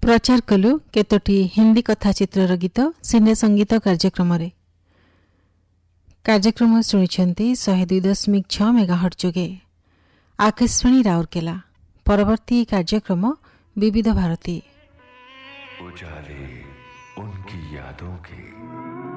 प्रचार कलु केतोटी हिंदी कथाचित्र गीत सिने संगीत कार्यक्रम शुणुंट 102.6 मेगाहर्ट्ज जोगे आकाशवाणी राउरकेला। परवर्ती कार्यक्रम विविध भारती। उजाले उनकी यादों के